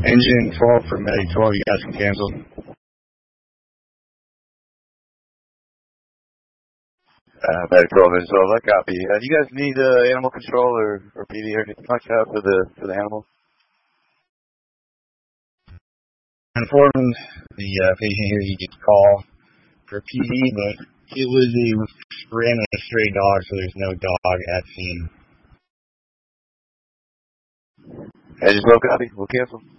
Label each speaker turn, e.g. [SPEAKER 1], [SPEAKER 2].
[SPEAKER 1] Engine fault for Medic 12, you guys can cancel.
[SPEAKER 2] Medic 12 is I copy. Do you guys need animal control or PD or anything like that for the animal?
[SPEAKER 1] Informed the patient here he gets call for PD, but it was a random stray dog, so there's no dog at scene.
[SPEAKER 2] Hey, just no copy. We'll cancel.